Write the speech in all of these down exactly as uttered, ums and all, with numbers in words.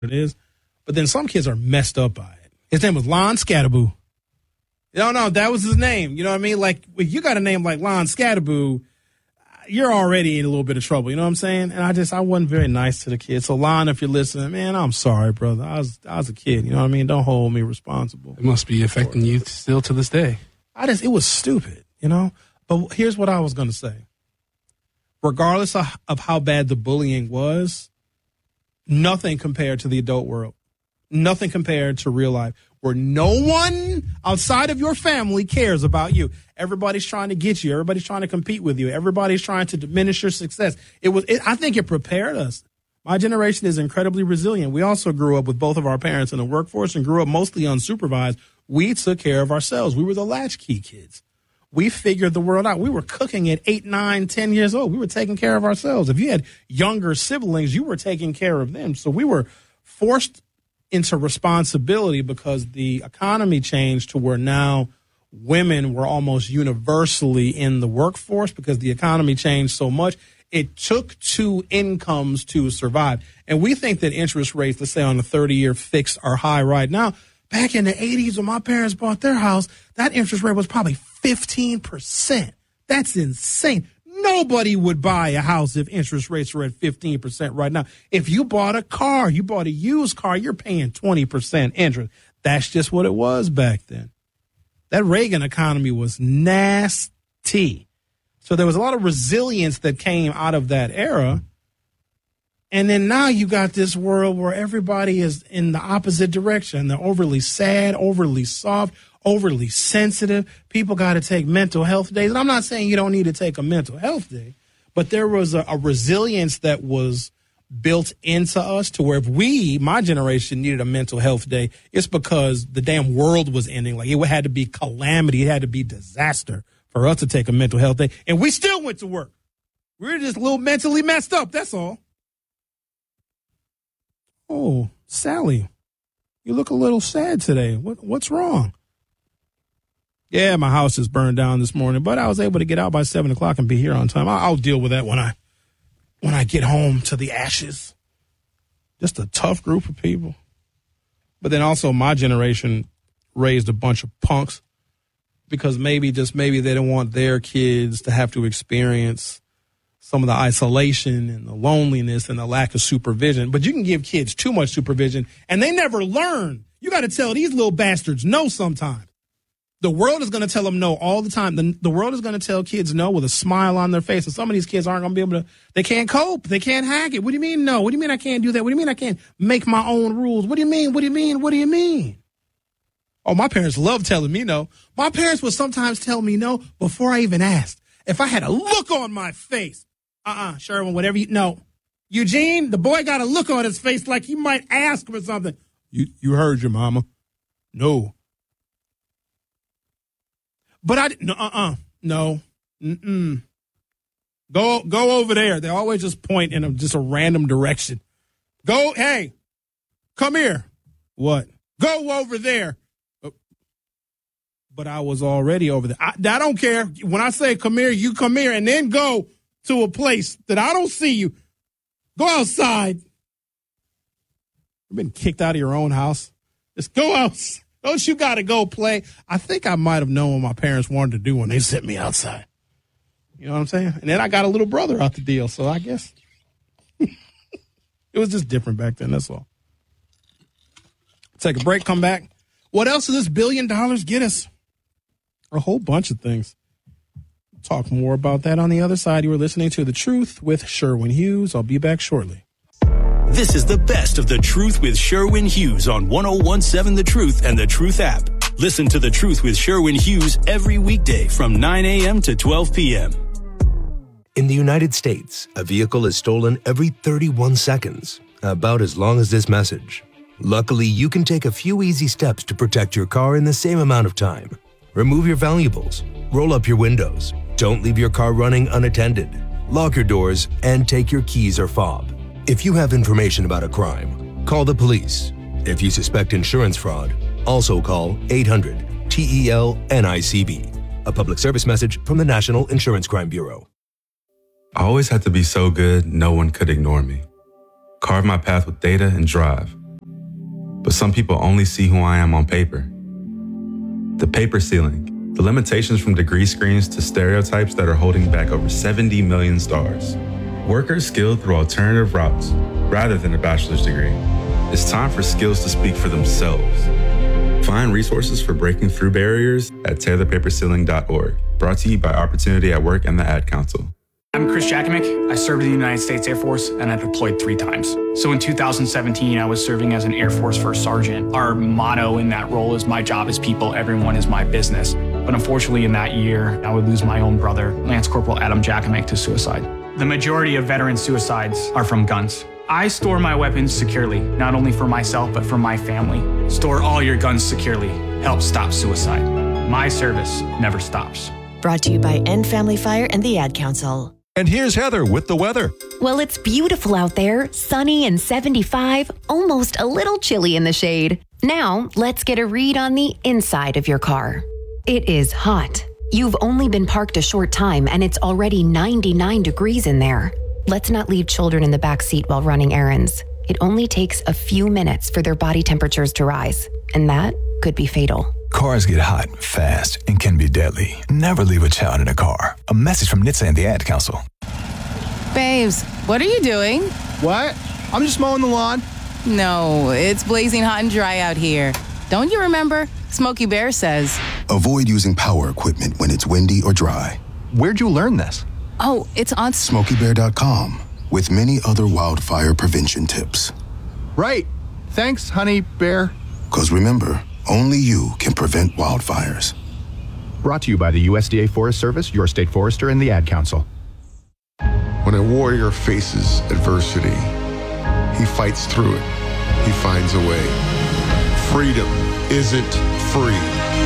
it is. But then some kids are messed up by it. His name was Lon Scattaboo. No, no, that was his name. You know what I mean? Like, if you got a name like Lon Scattaboo, you're already in a little bit of trouble. You know what I'm saying? And I just, I wasn't very nice to the kid. So, Lon, if you're listening, man, I'm sorry, brother. I was, I was a kid. You know what I mean? Don't hold me responsible. It must be affecting you still to this day. I just, it was stupid, you know? But here's what I was going to say. Regardless of, of how bad the bullying was, nothing compared to the adult world. Nothing compared to real life, where no one outside of your family cares about you. Everybody's trying to get you. Everybody's trying to compete with you. Everybody's trying to diminish your success. It was. It, I think it prepared us. My generation is incredibly resilient. We also grew up with both of our parents in the workforce and grew up mostly unsupervised. We took care of ourselves. We were the latchkey kids. We figured the world out. We were cooking at eight, nine, ten years old. We were taking care of ourselves. If you had younger siblings, you were taking care of them. So we were forced into responsibility because the economy changed to where now women were almost universally in the workforce because the economy changed so much. It took two incomes to survive. And we think that interest rates, let's say on a thirty-year fixed, are high right now. Back in the eighties when my parents bought their house, that interest rate was probably fifteen percent. That's insane. Nobody would buy a house if interest rates were at fifteen percent right now. If you bought a car, you bought a used car, you're paying twenty percent interest. That's just what it was back then. That Reagan economy was nasty. So there was a lot of resilience that came out of that era. And then now you got this world where everybody is in the opposite direction. They're overly sad, overly soft, overly sensitive. People got to take mental health days. And I'm not saying you don't need to take a mental health day, but there was a, a resilience that was built into us to where if we, my generation, needed a mental health day, it's because the damn world was ending. Like, it had to be calamity. It had to be disaster for us to take a mental health day. And we still went to work. We were just a little mentally messed up. That's all. Oh, Sally, you look a little sad today. What, what's wrong? Yeah, my house just burned down this morning, but I was able to get out by seven o'clock and be here on time. I'll, I'll deal with that when I when I get home to the ashes. Just a tough group of people. But then also my generation raised a bunch of punks because maybe, just maybe, they don't want their kids to have to experience some of the isolation and the loneliness and the lack of supervision. But you can give kids too much supervision, and they never learn. You got to tell these little bastards no sometimes. The world is going to tell them no all the time. The, the world is going to tell kids no with a smile on their face. And some of these kids aren't going to be able to, they can't cope. They can't hack it. What do you mean no? What do you mean I can't do that? What do you mean I can't make my own rules? What do you mean? What do you mean? What do you mean? Oh, my parents love telling me no. My parents would sometimes tell me no before I even asked. If I had a look on my face, uh-uh, Sherwin, whatever you, no. Eugene, the boy got a look on his face like he might ask for something. You, you heard your mama. No. But I no uh uh no mm go go over there. They always just point in a, just a random direction. Go, hey, come here. What? Go over there. But I was already over there. I, I don't care. When I say come here, you come here, and then go to a place that I don't see you. Go outside. You've been kicked out of your own house. Just go out. Don't you got to go play? I think I might have known what my parents wanted to do when they sent me outside. You know what I'm saying? And then I got a little brother out the deal, so I guess it was just different back then, that's all. Take a break, come back. What else does this billion dollars get us? A whole bunch of things. We'll talk more about that on the other side. You are listening to The Truth with Sherwin Hughes. I'll be back shortly. This is the best of The Truth with Sherwin Hughes on one oh one point seven The Truth and The Truth app. Listen to The Truth with Sherwin Hughes every weekday from nine a.m. to twelve p.m. In the United States, a vehicle is stolen every thirty-one seconds, about as long as this message. Luckily, you can take a few easy steps to protect your car in the same amount of time. Remove your valuables, roll up your windows, don't leave your car running unattended, lock your doors, and take your keys or fob. If you have information about a crime, call the police. If you suspect insurance fraud, also call eight hundred T E L N I C B. A public service message from the National Insurance Crime Bureau. I always had to be so good, no one could ignore me. Carve my path with data and drive. but some people only see who I am on paper. The paper ceiling, the limitations from degree screens to stereotypes that are holding back over seventy million stars. Workers skilled through alternative routes rather than a bachelor's degree. It's time for skills to speak for themselves. Find resources for breaking through barriers at tear the paper ceiling dot org. Brought to you by Opportunity at Work and the Ad Council. I'm Chris Jakomick. I served in the United States Air Force and I deployed three times. So in two thousand seventeen, I was serving as an Air Force First Sergeant. Our motto in that role is my job is people, everyone is my business. But unfortunately in that year, I would lose my own brother, Lance Corporal Adam Jakomick, to suicide. The majority of veteran suicides are from guns. I store my weapons securely, not only for myself, but for my family. Store all your guns securely. Help stop suicide. My service never stops. Brought to you by End Family Fire and the Ad Council. And here's Heather with the weather. Well, it's beautiful out there, sunny and seventy-five, almost a little chilly in the shade. Now, let's get a read on the inside of your car. It is hot. You've only been parked a short time and it's already ninety-nine degrees in there. Let's not leave children in the back seat while running errands. It only takes a few minutes for their body temperatures to rise, and that could be fatal. Cars get hot, fast, and can be deadly. Never leave a child in a car. A message from N H T S A and the Ad Council. Babes, what are you doing? What? I'm just mowing the lawn. No, it's blazing hot and dry out here. Don't you remember? Smokey Bear says, avoid using power equipment when it's windy or dry. Where'd you learn this? Oh, it's on smokey bear dot com with many other wildfire prevention tips. Right. Thanks, honey bear. Because remember, only you can prevent wildfires. Brought to you by the U S D A Forest Service, your state forester, and the Ad Council. When a warrior faces adversity, he fights through it. He finds a way. Freedom isn't free.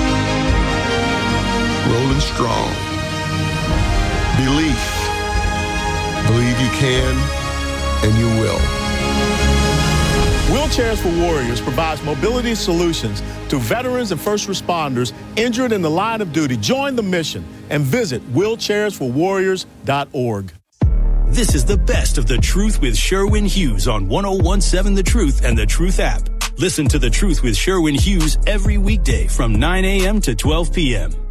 Rolling strong. Belief. Believe you can, and you will. Wheelchairs for Warriors provides mobility solutions to veterans and first responders injured in the line of duty. Join the mission and visit wheelchairs for warriors dot org. This is the best of The Truth with Sherwin Hughes on one oh one seven The Truth and The Truth app. Listen to The Truth with Sherwin Hughes every weekday from nine a.m. to twelve p.m.